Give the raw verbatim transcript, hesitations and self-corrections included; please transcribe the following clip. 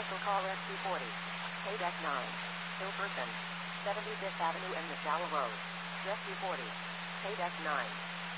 Commercial Call S two forty. Paid F nine. Hilferson. seventy-fifth Avenue and Nassau Road. Dress two forty. Paid F nine.